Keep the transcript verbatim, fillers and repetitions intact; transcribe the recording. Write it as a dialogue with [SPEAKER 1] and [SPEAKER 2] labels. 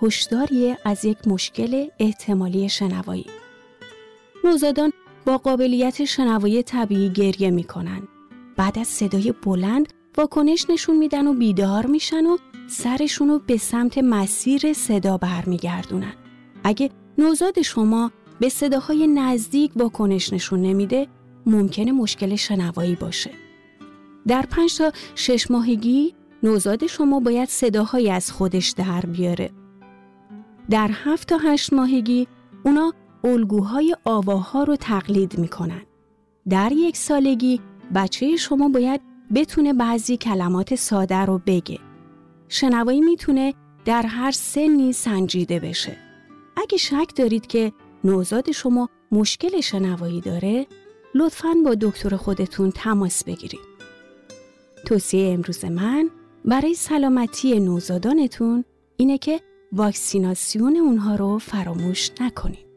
[SPEAKER 1] هشداریه از یک مشکل احتمالی شنوایی. نوزادان با قابلیت شنوایی طبیعی گریه میکنن. بعد از صدای بلند واکنش نشون میدن و بیدار میشن و سرشون رو به سمت مسیر صدا برمیگردونن. اگه نوزاد شما به صداهای نزدیک واکنش نشون نمیده، ممکنه مشکل شنوایی باشه. در پنج تا شش ماهگی نوزاد شما باید صداهایی از خودش در بیاره. در هفت تا هشت ماهگی اونا الگوهای آواها رو تقلید میکنن. در یک سالگی بچه شما باید بتونه بعضی کلمات ساده رو بگه. شنوایی میتونه در هر سنی سنجیده بشه. اگه شک دارید که نوزاد شما مشکل شنوایی داره، لطفاً با دکتر خودتون تماس بگیرید. توصیه امروز من برای سلامتی نوزادانتون اینه که واکسیناسیون اونها رو فراموش نکنید.